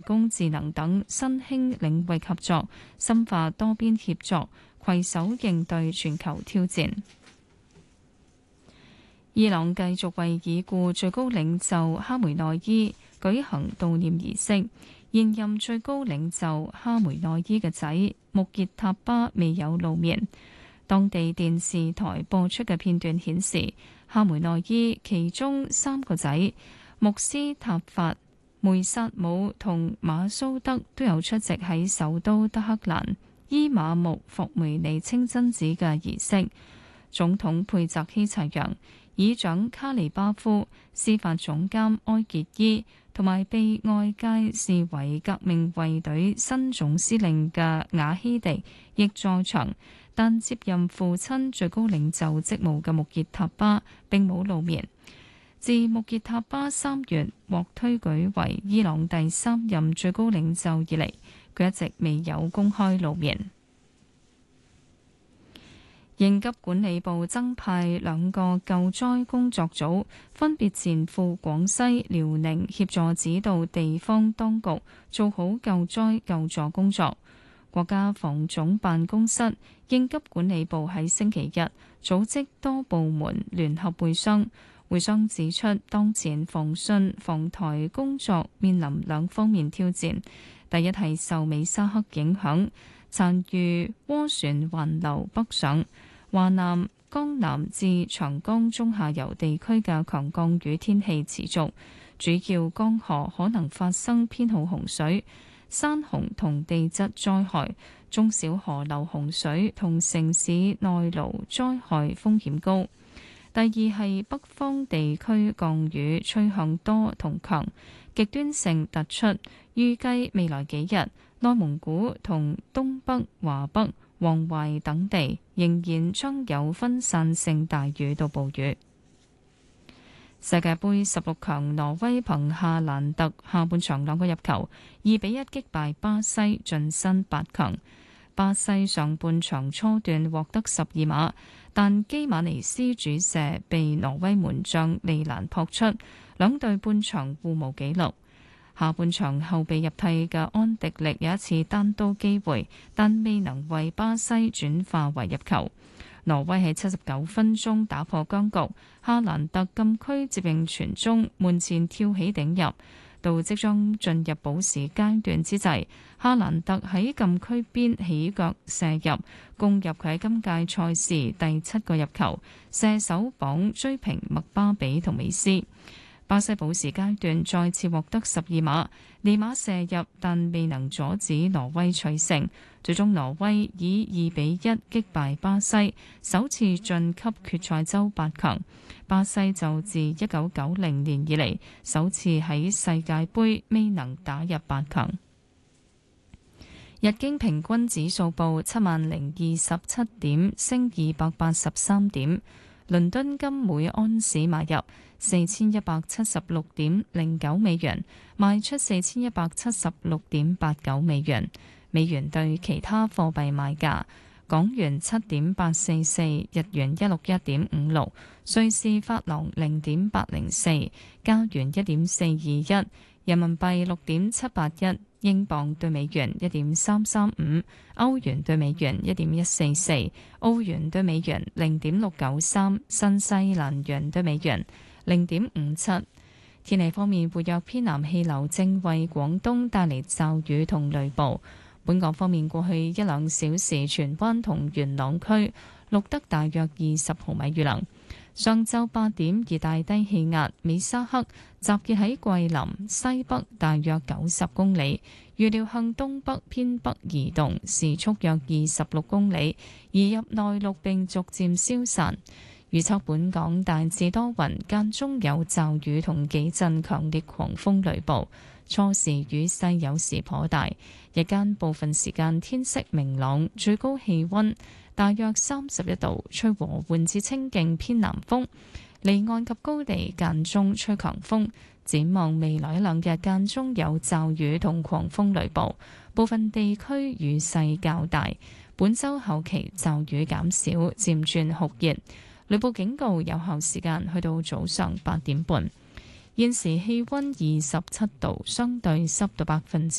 工智能等新興領域合作，深化多邊協作，攜手應對全球挑戰。伊朗繼續為已故最高領袖哈梅內伊舉行悼念儀式。現任最高領袖哈梅內伊嘅仔穆傑塔巴未有露面。當地電視台播出嘅片段顯示，哈梅內伊其中3個仔穆斯塔法、梅薩姆同馬蘇德都有出席喺首都德黑蘭伊馬木霍梅尼清真寺嘅儀式。總統佩澤希齊揚、議長卡利巴夫、司法總監埃傑伊同埋被外界視為革命衛隊新總司令嘅瓦希迪亦在場，但接任父親最高領袖職務嘅穆傑塔巴並冇露面。自穆傑塔巴3月獲推舉為伊朗第3任最高領袖以嚟，佢一直未有公開露面。應急管理部增派2個救災工作組，分別前赴廣西、遼寧，協助指導地方當局做好救災救助工作。國家防總辦公室、應急管理部喺星期日組織多部門聯合會商，會商指出，當前防汛防台工作面臨2方面挑戰。第一係受美沙克影響，殘餘渦旋環流北上，華南、江南至長江中下游地區嘅強降雨天氣持續，主要江河可能發生偏好洪水、山洪同地質災害，中小河流洪水同城市內澇災害風險高。第二係北方地區降雨趨向多同強，極端性突出，預計未來幾日內蒙古同東北、華北、黃淮等地仍然將有分散性大雨到暴雨。世界盃16強，挪威憑夏蘭特下半場2個入球2-1擊敗巴西，晉身8強。巴西上半場初段獲得12碼，但基馬尼斯主射被挪威門將利蘭撲出，兩隊半場互無紀錄。下半場後備入替嘅安迪力有一次單刀機會，但未能為巴西轉化為入球。挪威喺79分鐘打破僵局，夏蘭特禁區接應傳中，門前跳起頂入。到即將進入補時階段之際，夏蘭特喺禁區邊起腳射入，攻入佢喺今屆賽事第7個入球，射手榜追平麥巴比同美斯。巴西補時階段再次獲得12碼，尼馬射入，但未能阻止挪威取勝。最終挪威以2-1擊敗巴西，首次晉級決賽周8強。巴西就自1990年以嚟首次喺世界盃未能打入8強。日經平均指數報7027點，升283點。倫敦金每安士買入4176.09美元，賣出4176.89美元。美元對其他貨幣賣價：港元7.844，日元161.56，瑞士法郎0.804，加元1.421，人民幣6.781，英鎊對美元1.335，歐元對美元1.144，澳元對美元0.693，新西蘭元對美元0.57。天氣方面，活躍偏南氣流正為廣東帶嚟驟雨同雷暴。本港方面，過去1-2小時，荃灣同元朗區錄得大約20毫米雨量。上晝8點，熱帶低氣壓美沙克集結喺桂林西北大約90公里，預料向東北偏北移動，時速約26公里，移入內陸並逐漸消散。預測本港大致多雲，間中有驟雨同幾陣強烈狂風雷暴，初時雨勢有時頗大，日間部分時間天色明朗，最高氣溫大約31度，吹和緩至清勁偏南風，離岸及高地間中吹強風。展望未來1-2日間中有驟雨同狂風雷暴，部分地區雨勢較大。本週後期驟雨減少，漸轉酷熱，雷暴警告有效時間去到早上8點半。現時氣溫27度，相對濕度